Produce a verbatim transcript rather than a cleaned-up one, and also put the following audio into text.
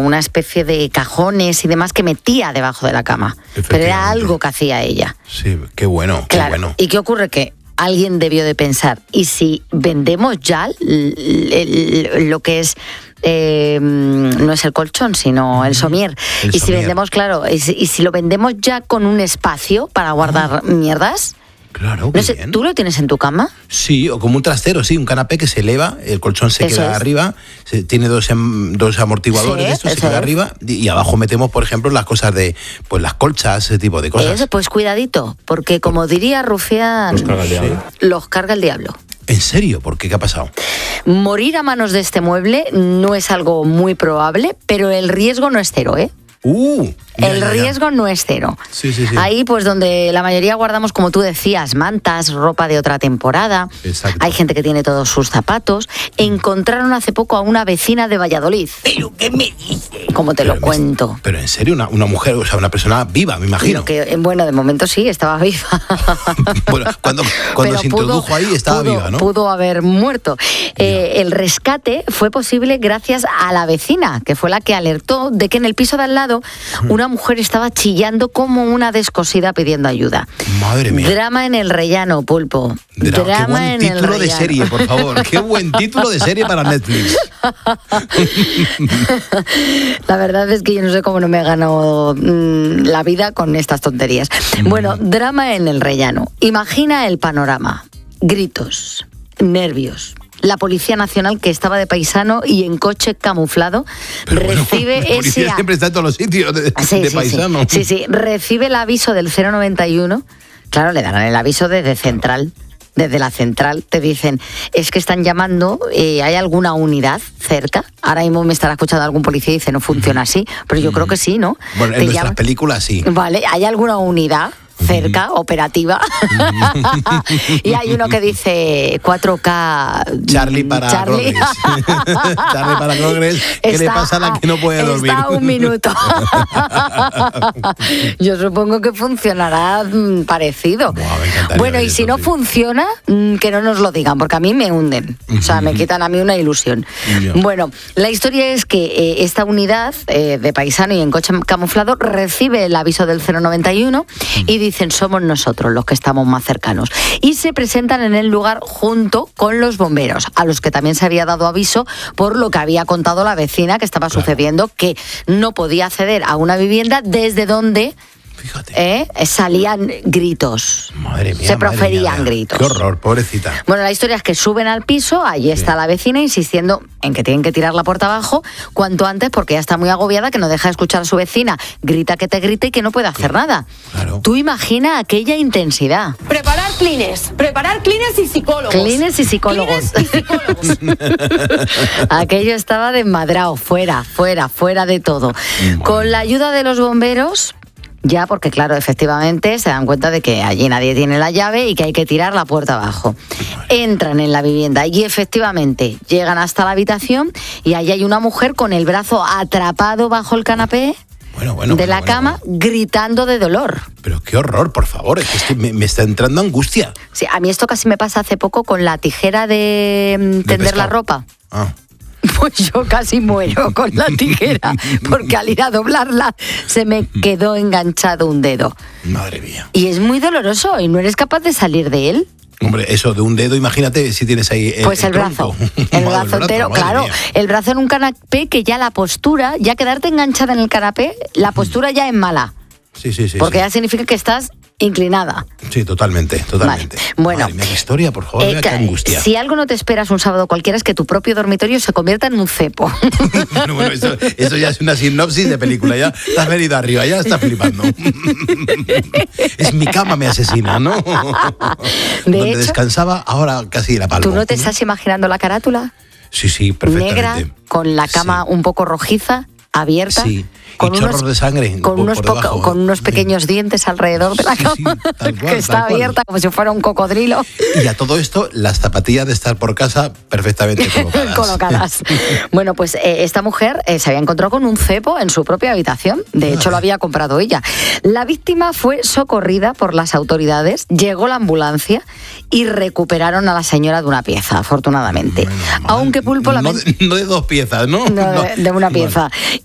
una especie de cajones y demás que metía debajo de la cama. Pero era algo que hacía ella. Sí, qué bueno, qué claro. bueno. ¿Y qué ocurre? Que alguien debió de pensar, ¿y si vendemos ya l- l- lo que es, eh, no es el colchón, sino el somier? El y si somier. vendemos, claro, y si, y si lo vendemos ya con un espacio para guardar Ah. mierdas. Claro, No qué sé, bien. ¿tú lo tienes en tu cama? Sí, o como un trastero, sí, un canapé que se eleva, el colchón se Eso queda es. arriba, se, tiene dos, em, dos amortiguadores Sí, de estos, se eso queda es. arriba, y, y abajo metemos, por ejemplo, las cosas de, pues las colchas, ese tipo de cosas. Eso, pues cuidadito, porque como diría Rufián, Los carga el diablo. los carga el diablo. ¿En serio? ¿Por qué? ¿Qué ha pasado? Morir a manos de este mueble no es algo muy probable, pero el riesgo no es cero, ¿eh? Uh, ya, El ya, ya. riesgo no es cero. Sí, sí, sí. Ahí, pues donde la mayoría guardamos, como tú decías, mantas, ropa de otra temporada. Exacto. Hay gente que tiene todos sus zapatos. Encontraron hace poco a una vecina de Valladolid. ¿Pero qué me dices? Como te Pero lo me- cuento. Pero en serio, una, una mujer, o sea, una persona viva, me imagino. Lo que, eh, bueno, de momento sí, estaba viva. Bueno, cuando, cuando Pero se pudo- introdujo ahí estaba pudo- viva, ¿no? Pudo haber muerto. Eh, el rescate fue posible gracias a la vecina, que fue la que alertó de que en el piso de al lado una mujer estaba chillando como una descosida pidiendo ayuda. Madre mía. Drama en el rellano, Pulpo. Dra- Drama qué buen en el título de rellano. serie, por favor. Qué buen título de serie para Netflix. La verdad es que yo no sé cómo no me he ganado mm, la vida con estas tonterías. Bueno, drama en el rellano. Imagina el panorama. Gritos, nervios. La Policía Nacional, que estaba de paisano y en coche camuflado, Pero bueno, recibe la policía ese... siempre está en todos los sitios de, Sí, de sí, paisano. Sí, sí, sí, recibe el aviso del cero noventa y uno. Claro, le darán el aviso desde Central. Desde la central te dicen, es que están llamando, eh, ¿hay alguna unidad cerca? Ahora mismo me estará escuchando algún policía y dice, no funciona así, pero yo creo que sí, ¿no? Bueno, en Te nuestras llaman- películas sí. Vale, ¿hay alguna unidad cerca, operativa? Y hay uno que dice cuatro K... Charlie para Charlie. Progress. Charlie para Progress. ¿Qué le Está- pasa a la que no puede dormir? Está a un minuto. Yo supongo que funcionará mm, parecido. Buah, me encantaría Bueno, ver y si eso, no sí. funciona, mm, que no nos lo digan, porque a mí me hunden. O sea, me quitan a mí una ilusión. Ya. Bueno, la historia es que eh, esta unidad eh, de paisano y en coche camuflado recibe el aviso del cero noventa y uno y dicen, somos nosotros los que estamos más cercanos. Y se presentan en el lugar junto con los bomberos, a los que también se había dado aviso por lo que había contado la vecina que estaba Claro. sucediendo, que no podía acceder a una vivienda desde donde Fíjate. eh, salían gritos. Madre mía. Se madre proferían mía. gritos. Qué horror, pobrecita. Bueno, la historia es que suben al piso, allí está la vecina insistiendo en que tienen que tirar la puerta abajo cuanto antes porque ya está muy agobiada, que no deja de escuchar a su vecina, grita que te grite y que no puede hacer nada. Claro. Tú imagina aquella intensidad. Preparar clines, preparar clines y psicólogos. Clines y psicólogos. Clines y psicólogos. Aquello estaba desmadrado, fuera, fuera, fuera de todo. Con la ayuda de los bomberos, ya porque claro, efectivamente se dan cuenta de que allí nadie tiene la llave y que hay que tirar la puerta abajo. Entran en la vivienda y efectivamente llegan hasta la habitación y allí hay una mujer con el brazo atrapado bajo el canapé Bueno, bueno, de bueno, la bueno, cama, bueno. gritando de dolor. Pero qué horror, por favor. Es que estoy- me, me está entrando angustia. Sí, a mí esto casi me pasa hace poco con la tijera de mm, De tender la pescado. ropa. Ah. Pues yo casi muero con la tijera, porque al ir a doblarla se me quedó enganchado un dedo. Madre mía. Y es muy doloroso y no eres capaz de salir de él. Hombre, eso de un dedo, imagínate si tienes ahí el, Pues el, brazo, tronco. el Madre, brazo entero, madre claro, mía. el brazo en un canapé que ya la postura, ya quedarte enganchada en el canapé, la postura ya es mala, Sí, sí, sí. porque sí. ya significa que estás inclinada. Sí, totalmente, totalmente. Vale, bueno. Madre mía, qué historia, por favor, Eh, mira qué ca- angustia. si algo no te esperas un sábado cualquiera es que tu propio dormitorio se convierta en un cepo. Bueno, bueno, eso, eso ya es una sinopsis de película. Ya te has venido arriba, ya estás flipando. Es mi cama me asesina, ¿no? Donde hecho, descansaba, ahora casi la palmo. ¿Tú no te estás imaginando la carátula? Sí, sí, perfectamente. Negra, con la cama Sí. un poco rojiza, abierta, Sí, y con chorros de sangre con por- unos, por poco- debajo. con unos pequeños dientes alrededor de la Sí, sí, cama, tal cual, que está tal cual. abierta como si fuera un cocodrilo. Y a todo esto, las zapatillas de estar por casa perfectamente colocadas. Colocadas. Bueno, pues eh, esta mujer eh, se había encontrado con un cepo en su propia habitación. De hecho, lo había comprado ella. La víctima fue socorrida por las autoridades, llegó la ambulancia y recuperaron a la señora de una pieza, afortunadamente. Bueno, Aunque Pulpo no lamenta... de, no de dos piezas, ¿no? No, de, de una pieza.